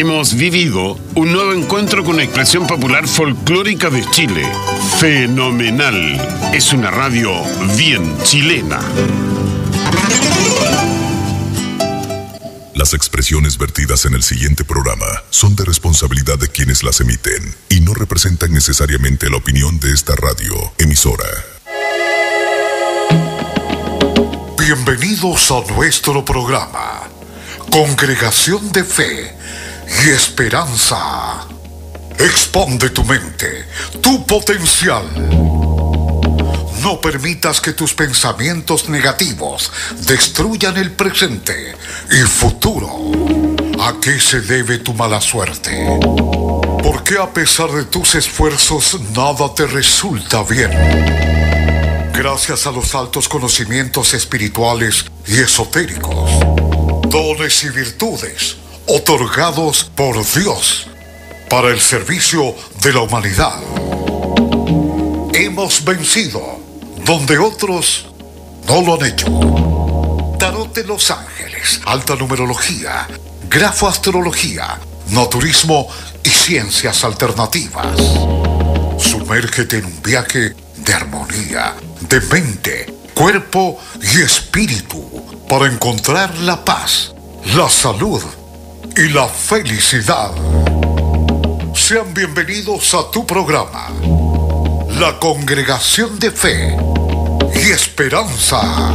Hemos vivido un nuevo encuentro con una expresión popular folclórica de Chile. Fenomenal. Es una radio bien chilena. Las expresiones vertidas en el siguiente programa son de responsabilidad de quienes las emiten y no representan necesariamente la opinión de esta radio emisora. Bienvenidos a nuestro programa, Congregación de Fe y Esperanza. Expande tu mente, tu potencial. No permitas que tus pensamientos negativos destruyan el presente y futuro. ¿A qué se debe tu mala suerte? ¿Por qué a pesar de tus esfuerzos nada te resulta bien? Gracias a los altos conocimientos espirituales y esotéricos, dones y virtudes otorgados por Dios para el servicio de la humanidad, hemos vencido donde otros no lo han hecho. Tarot de los ángeles, alta numerología, grafoastrología, naturismo y ciencias alternativas. Sumérgete en un viaje de armonía, de mente, cuerpo y espíritu para encontrar la paz, la salud y la felicidad. Sean bienvenidos a tu programa, la Congregación de Fe y Esperanza.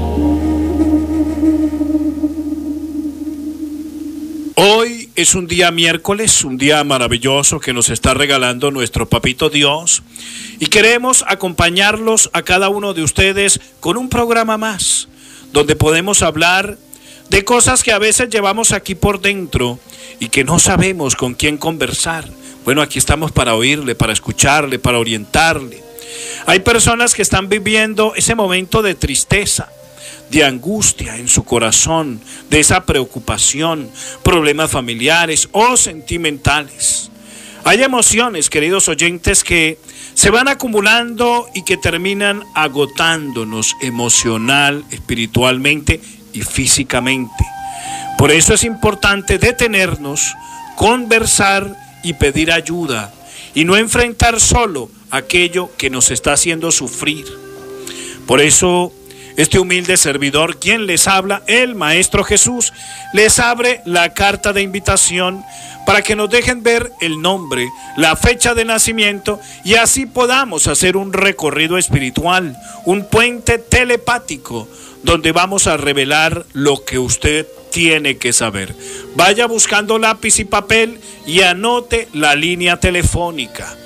Hoy es un día miércoles, un día maravilloso que nos está regalando nuestro Papito Dios, y queremos acompañarlos a cada uno de ustedes con un programa más, donde podemos hablar de cosas que a veces llevamos aquí por dentro y que no sabemos con quién conversar. Bueno, aquí estamos para oírle, para escucharle, para orientarle. Hay personas que están viviendo ese momento de tristeza, de angustia en su corazón, de esa preocupación, problemas familiares o sentimentales. Hay emociones, queridos oyentes, que se van acumulando y que terminan agotándonos emocional, espiritualmente y físicamente. Por eso es importante detenernos, conversar y pedir ayuda, y no enfrentar solo aquello que nos está haciendo sufrir. Por eso, este humilde servidor, quien les habla, el Maestro Jesús, les abre la carta de invitación para que nos dejen ver el nombre, la fecha de nacimiento, y así podamos hacer un recorrido espiritual, un puente telepático, donde vamos a revelar lo que usted tiene que saber. Vaya buscando lápiz y papel y anote la línea telefónica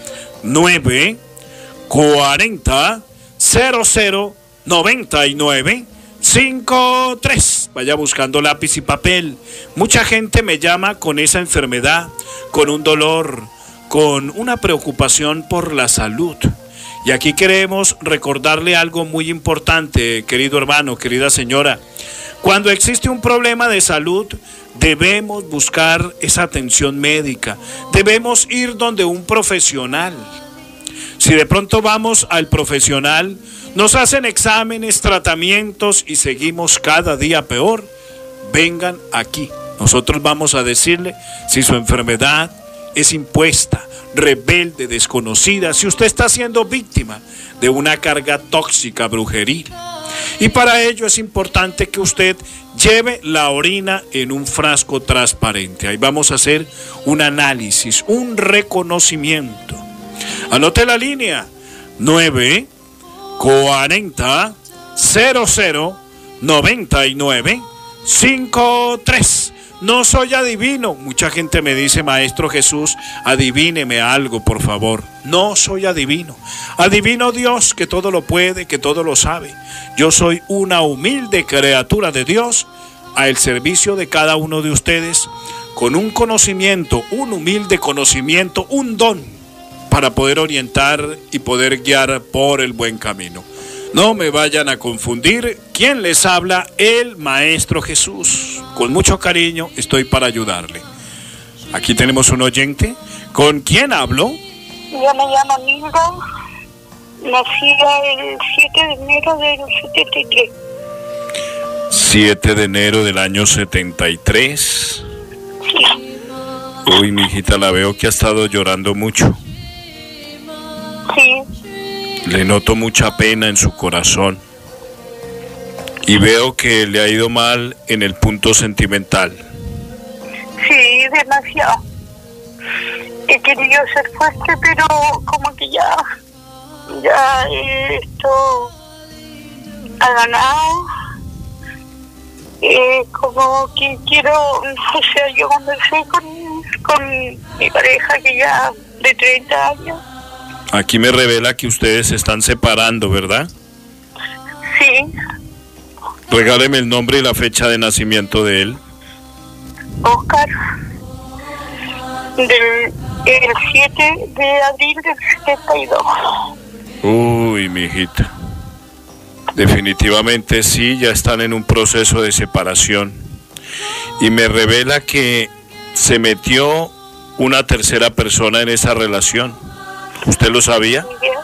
940 00 99 53. Vaya buscando lápiz y papel. Mucha gente me llama con esa enfermedad, con un dolor, con una preocupación por la salud. Y aquí queremos recordarle algo muy importante, querido hermano, querida señora. Cuando existe un problema de salud, debemos buscar esa atención médica. Debemos ir donde un profesional. Si de pronto vamos al profesional, nos hacen exámenes, tratamientos y seguimos cada día peor, vengan aquí. Nosotros vamos a decirle si su enfermedad es impuesta, rebelde, desconocida, si usted está siendo víctima de una carga tóxica, brujeril. Y para ello es importante que usted lleve la orina en un frasco transparente. Ahí vamos a hacer un análisis, un reconocimiento. Anote la línea 940 00 99 53. No soy adivino. Mucha gente me dice, Maestro Jesús, adivíneme algo, por favor. No soy adivino. Adivino Dios, que todo lo puede, que todo lo sabe. Yo soy una humilde criatura de Dios, al servicio de cada uno de ustedes, con un conocimiento, un humilde conocimiento, un don, para poder orientar y poder guiar por el buen camino. No me vayan a confundir. ¿Quién les habla? El Maestro Jesús. Con mucho cariño estoy para ayudarle. Aquí tenemos un oyente. ¿Con quién hablo? Yo me llamo Nilda. Nacida el 7 de enero del 73. 7 de enero del año 73. Sí. Uy, mi hijita, la veo que ha estado llorando mucho. Sí. Le noto mucha pena en su corazón. Y veo que le ha ido mal en el punto sentimental. Sí, demasiado. He querido ser fuerte, pero como que ya esto ha ganado. Como que quiero, o sea, yo conversé con mi pareja que ya de 30 años. Aquí me revela que ustedes se están separando, ¿verdad? Sí. Regáleme el nombre y la fecha de nacimiento de él. Oscar, el 7 de abril del 72. Uy, mi hijita. Definitivamente sí, ya están en un proceso de separación. Y me revela que se metió una tercera persona en esa relación. ¿Usted lo sabía?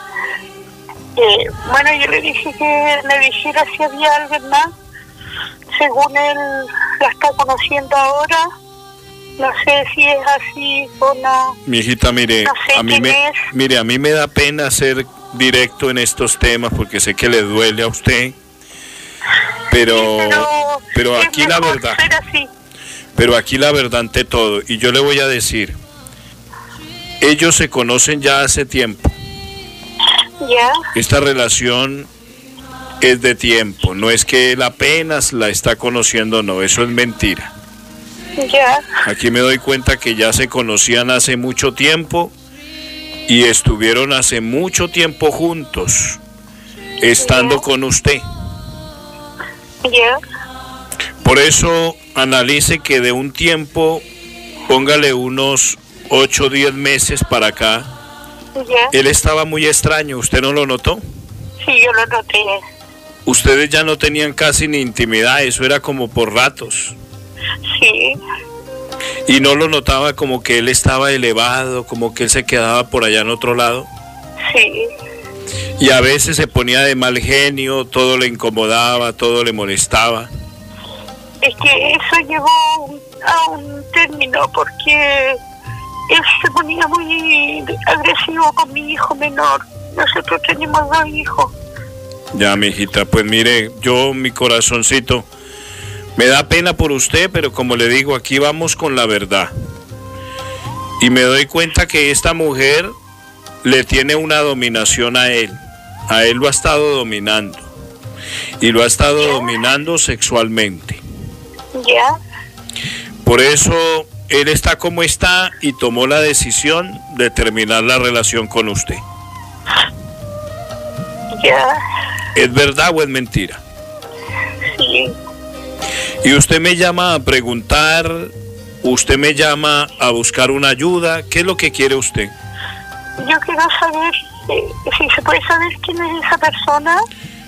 Bueno, yo le dije que me dijera si había alguien más. Según él la está conociendo ahora. No sé si es así o no. Mi hijita, mire, no sé a mí me da pena ser directo en estos temas porque sé que le duele a usted. Pero aquí la verdad. Pero aquí la verdad ante todo, y yo le voy a decir, ellos se conocen ya hace tiempo. Ya. Esta relación es de tiempo, no es que él apenas la está conociendo, no, eso es mentira. Ya. Aquí me doy cuenta que ya se conocían hace mucho tiempo y estuvieron hace mucho tiempo juntos, estando con usted. Ya. Por eso analice que de un tiempo, póngale unos 8 o 10 meses para acá, él estaba muy extraño, ¿usted no lo notó? Sí, yo lo noté. Ustedes ya no tenían casi ni intimidad, eso era como por ratos. Sí. Y no lo notaba como que él estaba elevado, como que él se quedaba por allá en otro lado. Sí. Y a veces se ponía de mal genio, todo le incomodaba, todo le molestaba. Es que eso llegó a un término porque él se ponía muy agresivo con mi hijo menor. Nosotros tenemos 2 hijos. Ya, mi hijita, pues mire, yo, mi corazoncito, me da pena por usted, pero como le digo, aquí vamos con la verdad. Y me doy cuenta que esta mujer le tiene una dominación a él. A él lo ha estado dominando. Y lo ha estado dominando sexualmente. Ya. Por eso él está como está y tomó la decisión de terminar la relación con usted. Ya. ¿Es verdad o es mentira? Sí. Y usted me llama a preguntar, usted me llama a buscar una ayuda, ¿qué es lo que quiere usted? Yo quiero saber si se puede saber quién es esa persona.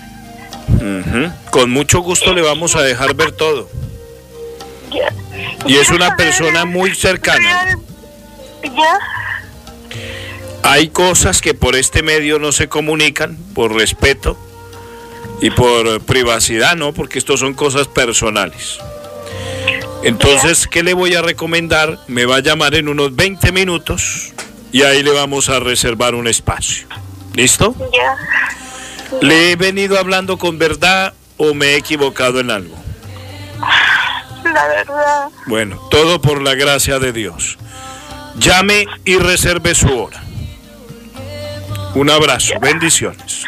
Con mucho gusto le vamos a dejar ver todo. Ya. Y es una persona muy cercana. Ya. Hay cosas que por este medio no se comunican, por respeto y por privacidad, ¿no? Porque esto son cosas personales. Entonces, ¿qué le voy a recomendar? Me va a llamar en unos 20 minutos y ahí le vamos a reservar un espacio. ¿Listo? Ya. ¿Le he venido hablando con verdad o me he equivocado en algo? La verdad. Bueno, todo por la gracia de Dios. Llame y reserve su hora. Un abrazo, bendiciones.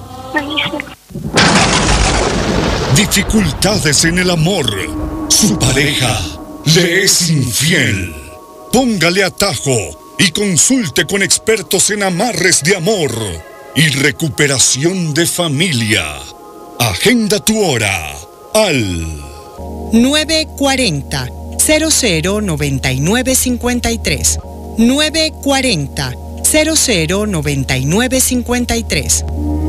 Dificultades en el amor. Su pareja le es infiel. Póngale atajo y consulte con expertos en amarres de amor y recuperación de familia. Agenda tu hora al 940 009953. 940 009953.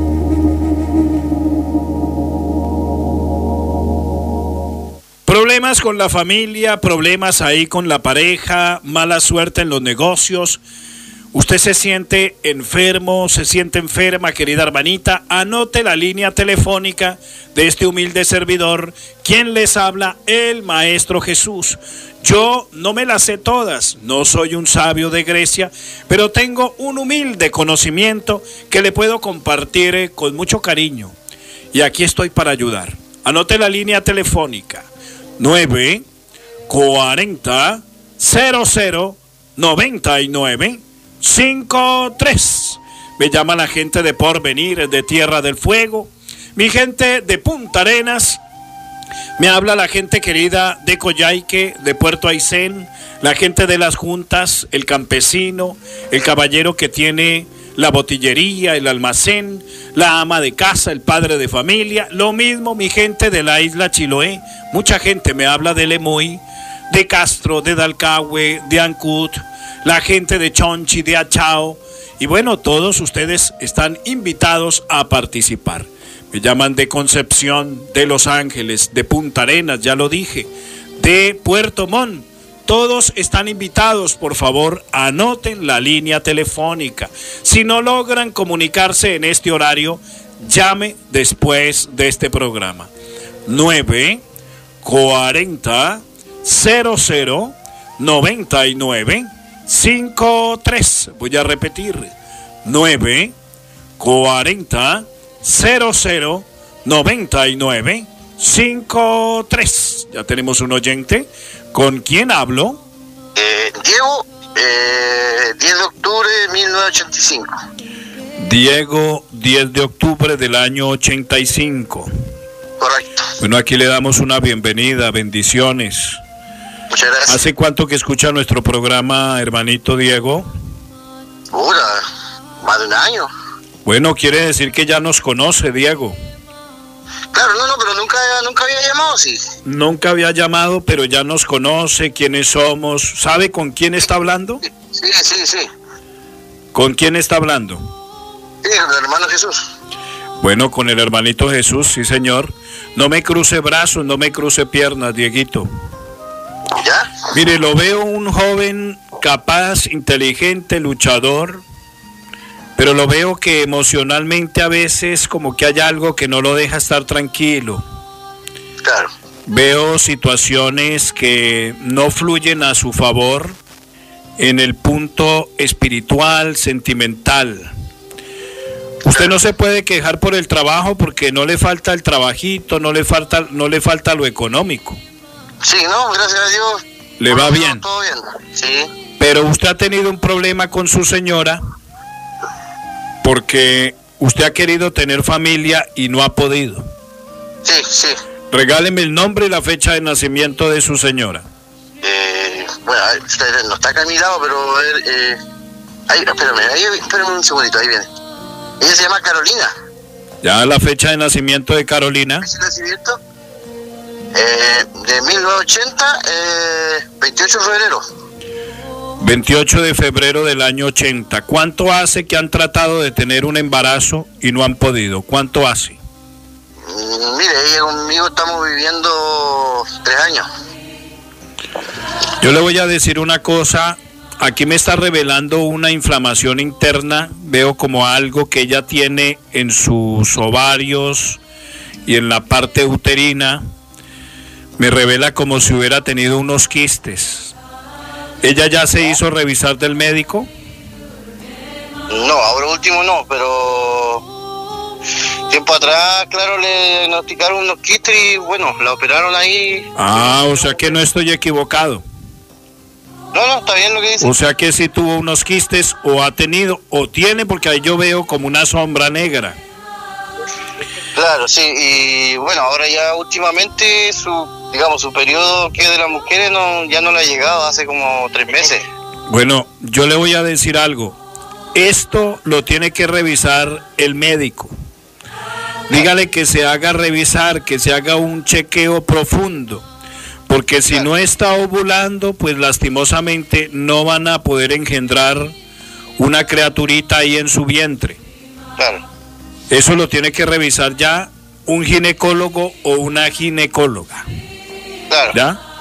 Problemas con la familia, problemas ahí con la pareja, mala suerte en los negocios. Usted se siente enfermo, se siente enferma, querida hermanita, anote la línea telefónica de este humilde servidor. ¿Quién les habla? El Maestro Jesús. Yo no me las sé todas, no soy un sabio de Grecia, pero tengo un humilde conocimiento que le puedo compartir con mucho cariño. Y aquí estoy para ayudar. Anote la línea telefónica 940 00 99 53. Me llama la gente de Porvenir, de Tierra del Fuego, mi gente de Punta Arenas, me habla la gente querida de Coyhaique, de Puerto Aysén, la gente de las Juntas, el campesino, el caballero que tiene la botillería, el almacén, la ama de casa, el padre de familia, lo mismo mi gente de la isla Chiloé, mucha gente me habla de Lemoy, de Castro, de Dalcahue, de Ancud, la gente de Chonchi, de Achao, y bueno, todos ustedes están invitados a participar. Me llaman de Concepción, de Los Ángeles, de Punta Arenas, ya lo dije, de Puerto Montt. Todos están invitados, por favor, anoten la línea telefónica. Si no logran comunicarse en este horario, llame después de este programa. 940 00 99 53. Voy a repetir. 940 00 99 53. Ya tenemos un oyente. ¿Con quién hablo? Diego, 10 de octubre de 1985. Diego, 10 de octubre del año 85. Correcto. Bueno, aquí le damos una bienvenida, bendiciones. Muchas gracias. ¿Hace cuánto que escucha nuestro programa, hermanito Diego? Más de un año. Bueno, quiere decir que ya nos conoce, Diego. Claro, pero nunca había llamado, sí. Nunca había llamado, pero ya nos conoce, quiénes somos. ¿Sabe con quién está hablando? Sí. ¿Con quién está hablando? Sí, con el hermano Jesús. Bueno, con el hermanito Jesús, sí, señor. No me cruce brazos, no me cruce piernas, Dieguito. ¿Ya? Mire, lo veo un joven capaz, inteligente, luchador, pero lo veo que emocionalmente a veces como que hay algo que no lo deja estar tranquilo. Claro. Veo situaciones que no fluyen a su favor en el punto espiritual, sentimental. Usted no se puede quejar por el trabajo porque no le falta el trabajito, no le falta lo económico. Sí, no, gracias a Dios. ¿Le va bien? Todo bien, sí. Pero usted ha tenido un problema con su señora porque usted ha querido tener familia y no ha podido. Sí. Regáleme el nombre y la fecha de nacimiento de su señora. Bueno, usted no está acá a mi lado, pero espérame un segundito, ahí viene. Ella se llama Carolina. Ya la fecha de nacimiento de Carolina. ¿Fecha de nacimiento? De 1980, 28 de febrero. 28 de febrero del año 80. ¿Cuánto hace que han tratado de tener un embarazo y no han podido? ¿Cuánto hace? Mire, ella conmigo estamos viviendo 3 años. Yo le voy a decir una cosa. Aquí me está revelando una inflamación interna. Veo como algo que ella tiene en sus ovarios y en la parte uterina. Me revela como si hubiera tenido unos quistes. ¿Ella ya se hizo revisar del médico? No, ahora último no, pero tiempo atrás, claro, le diagnosticaron unos quistes y bueno, la operaron ahí. O sea que no estoy equivocado. No, está bien lo que dice. O sea que sí tuvo unos quistes, o ha tenido, o tiene, porque ahí yo veo como una sombra negra. Claro, sí, y bueno, ahora ya últimamente su periodo que es de las mujeres ya no le ha llegado hace como 3 meses. Bueno, yo le voy a decir algo. Esto lo tiene que revisar el médico. Dígale que se haga revisar, que se haga un chequeo profundo. Porque si no está ovulando, pues lastimosamente no van a poder engendrar una criaturita ahí en su vientre. Claro. Eso lo tiene que revisar ya un ginecólogo o una ginecóloga. Claro. ¿Ya?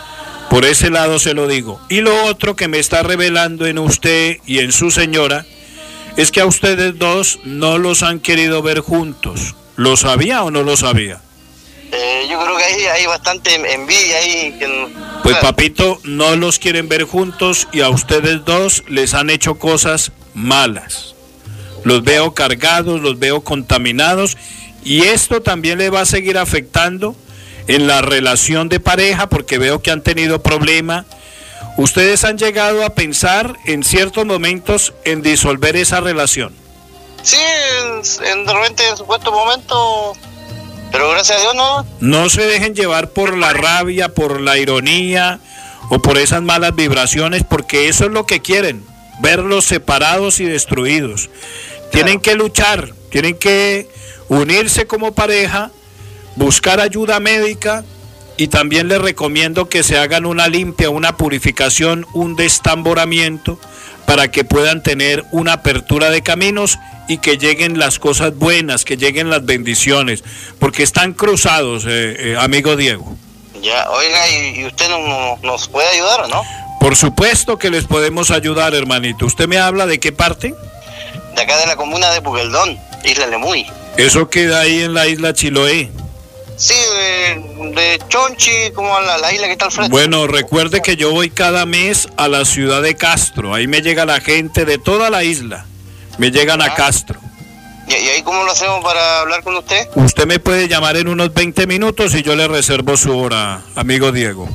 Por ese lado se lo digo. Y lo otro que me está revelando en usted y en su señora es que a ustedes dos no los han querido ver juntos. ¿Lo sabía o no lo sabía? Yo creo que ahí hay bastante envidia ahí. Pues papito, no los quieren ver juntos y a ustedes dos les han hecho cosas malas. Los veo cargados, los veo contaminados y esto también le va a seguir afectando en la relación de pareja porque veo que han tenido problemas. ¿Ustedes han llegado a pensar en ciertos momentos en disolver esa relación? Sí, de repente en supuesto momento, pero gracias a Dios no. No se dejen llevar por la rabia, por la ironía o por esas malas vibraciones, porque eso es lo que quieren, verlos separados y destruidos. Tienen que luchar, tienen que unirse como pareja, buscar ayuda médica y también les recomiendo que se hagan una limpia, una purificación, un destamboramiento para que puedan tener una apertura de caminos y que lleguen las cosas buenas, que lleguen las bendiciones, porque están cruzados, amigo Diego. Ya, oiga, ¿y usted nos puede ayudar o no? Por supuesto que les podemos ayudar, hermanito. ¿Usted me habla de qué parte? De acá de la comuna de Pugeldón, Isla Lemuy. Eso queda ahí en la isla Chiloé. Sí, de Chonchi, como la isla que está al frente. Bueno, recuerde que yo voy cada mes a la ciudad de Castro. Ahí me llega la gente de toda la isla. Me llegan a Castro. ¿Y ahí cómo lo hacemos para hablar con usted? Usted me puede llamar en unos 20 minutos y yo le reservo su hora, amigo Diego.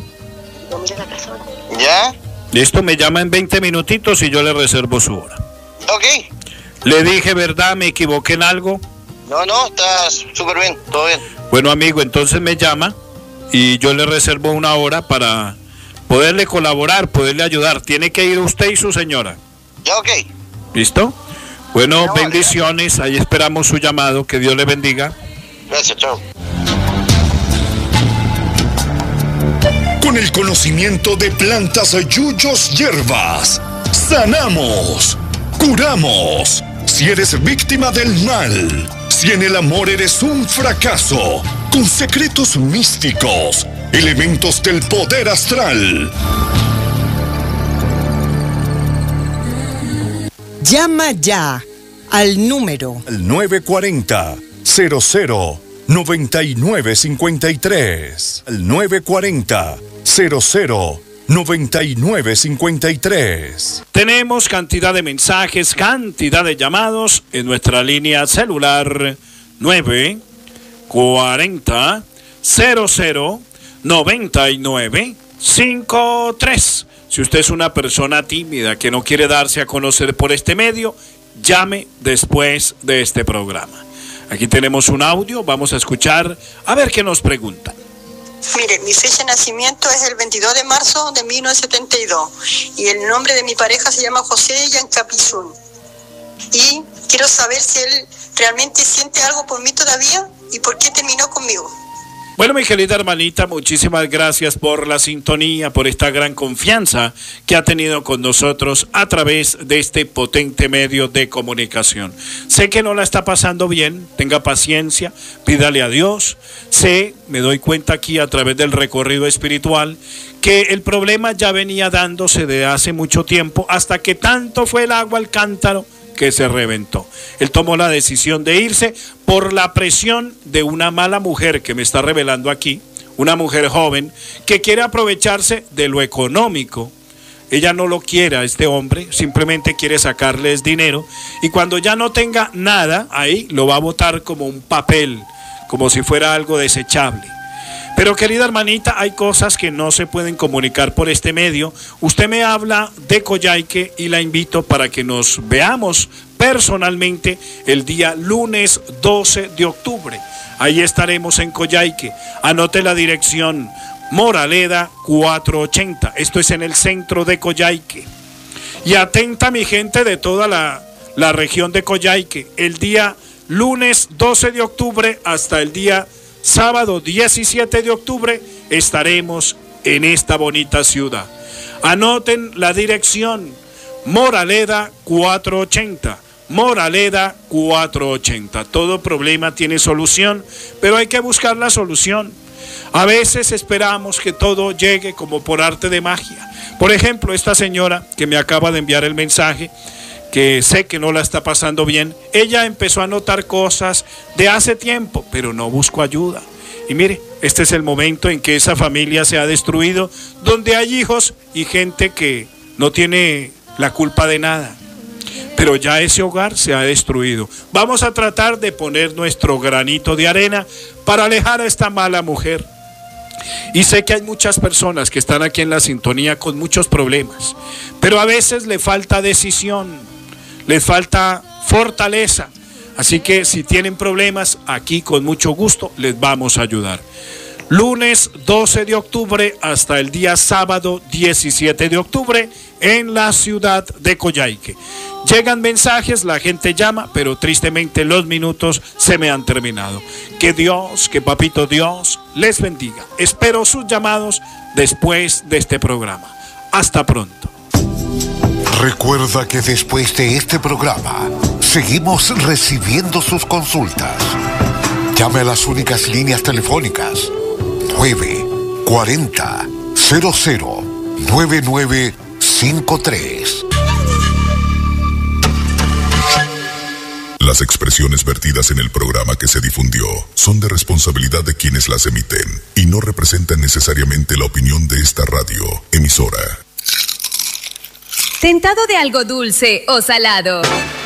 ¿Ya? Listo, me llama en 20 minutitos y yo le reservo su hora. Ok. ¿Le dije verdad? ¿Me equivoqué en algo? No, está súper bien, todo bien. Bueno, amigo, entonces me llama y yo le reservo una hora para poderle colaborar, poderle ayudar. Tiene que ir usted y su señora. Ya, ok. ¿Listo? Bueno, No, bendiciones, ahí esperamos su llamado, que Dios le bendiga. Gracias, chao. Con el conocimiento de plantas, yuyos, hierbas, sanamos, curamos. Si eres víctima del mal, si en el amor eres un fracaso, con secretos místicos, elementos del poder astral. Llama ya al número 940-00-9953. El 940-00-9953. Tenemos cantidad de mensajes, cantidad de llamados en nuestra línea celular 940-00-9953. Si usted es una persona tímida que no quiere darse a conocer por este medio, llame después de este programa. Aquí tenemos un audio, vamos a escuchar a ver qué nos preguntan. Mire, mi fecha de nacimiento es el 22 de marzo de 1972 y el nombre de mi pareja se llama José Yancapizún. Y quiero saber si él realmente siente algo por mí todavía y por qué terminó conmigo. Bueno, mi querida hermanita, muchísimas gracias por la sintonía, por esta gran confianza que ha tenido con nosotros a través de este potente medio de comunicación. Sé que no la está pasando bien, tenga paciencia, pídale a Dios. Sé, me doy cuenta aquí a través del recorrido espiritual, que el problema ya venía dándose de hace mucho tiempo, hasta que tanto fue el agua al cántaro que se reventó. Él tomó la decisión de irse por la presión de una mala mujer que me está revelando aquí, una mujer joven que quiere aprovecharse de lo económico. Ella no lo quiere a este hombre, simplemente quiere sacarles dinero y cuando ya no tenga nada ahí lo va a botar como un papel, como si fuera algo desechable. Pero querida hermanita, hay cosas que no se pueden comunicar por este medio. Usted me habla de Coyhaique y la invito para que nos veamos personalmente el día lunes 12 de octubre. Ahí estaremos en Coyhaique. Anote la dirección: Moraleda 480. Esto es en el centro de Coyhaique. Y atenta mi gente de toda la región de Coyhaique. El día lunes 12 de octubre hasta el día sábado 17 de octubre estaremos en esta bonita ciudad. Anoten la dirección: Moraleda 480. Moraleda 480. Todo problema tiene solución, pero hay que buscar la solución. A veces esperamos que todo llegue como por arte de magia. Por ejemplo, esta señora que me acaba de enviar el mensaje, que sé que no la está pasando bien, ella empezó a notar cosas de hace tiempo, pero no buscó ayuda. Y mire, este es el momento en que esa familia se ha destruido, donde hay hijos y gente que no tiene la culpa de nada. Pero ya ese hogar se ha destruido. Vamos a tratar de poner nuestro granito de arena para alejar a esta mala mujer. Y sé que hay muchas personas que están aquí en la sintonía con muchos problemas, pero a veces le falta decisión, le falta fortaleza. Así que si tienen problemas, aquí con mucho gusto les vamos a ayudar. Lunes 12 de octubre hasta el día sábado 17 de octubre en la ciudad de Coyhaique. Llegan mensajes, la gente llama, pero tristemente los minutos se me han terminado. Que Dios, que Papito Dios les bendiga. Espero sus llamados después de este programa. Hasta pronto. Recuerda que después de este programa seguimos recibiendo sus consultas. Llame a las únicas líneas telefónicas 940 00 9953. Las expresiones vertidas en el programa que se difundió son de responsabilidad de quienes las emiten y no representan necesariamente la opinión de esta radio emisora. ¿Tentado de algo dulce o salado?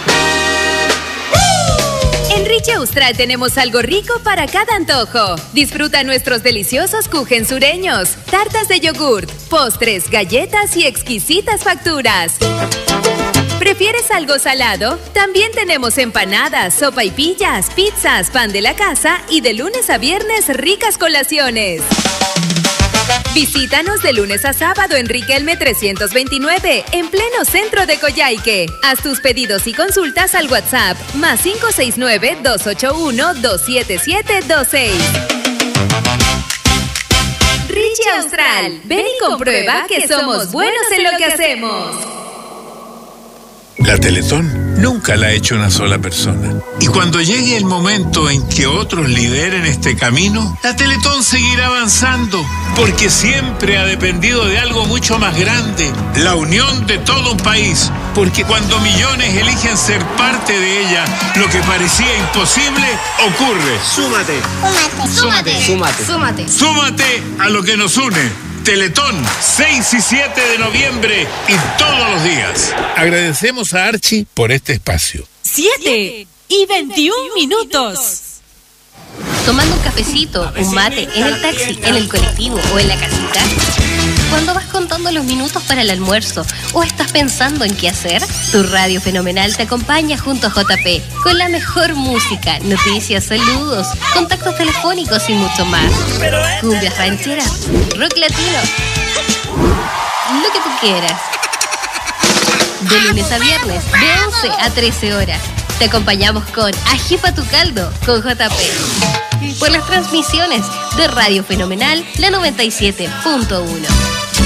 En Richie Austral tenemos algo rico para cada antojo. Disfruta nuestros deliciosos kuchen sureños, tartas de yogurt, postres, galletas y exquisitas facturas. ¿Prefieres algo salado? También tenemos empanadas, sopaipillas, pizzas, pan de la casa y de lunes a viernes ricas colaciones. Visítanos de lunes a sábado en Riquelme 329, en pleno centro de Coyhaique. Haz tus pedidos y consultas al WhatsApp +569 281 27726. Richie Austral, ven y comprueba que somos buenos en lo que hacemos. La Teletón nunca la ha hecho una sola persona. Y cuando llegue el momento en que otros lideren este camino, la Teletón seguirá avanzando, porque siempre ha dependido de algo mucho más grande, la unión de todo un país. Porque cuando millones eligen ser parte de ella, lo que parecía imposible ocurre. Súmate. Súmate a lo que nos une. Teletón, 6 y 7 de noviembre y todos los días. Agradecemos a Archie por este espacio. 7:21. Tomando un cafecito, un mate, en el taxi, en el colectivo o en la casita. Cuando vas contando los minutos para el almuerzo o estás pensando en qué hacer, tu radio fenomenal te acompaña junto a JP con la mejor música, noticias, saludos, contactos telefónicos y mucho más. Cumbias rancheras, rock latino, lo que tú quieras. De lunes a viernes, de 11 a 13 horas. Te acompañamos con Ajipa tu caldo con JP. Por las transmisiones de Radio Fenomenal, la 97.1.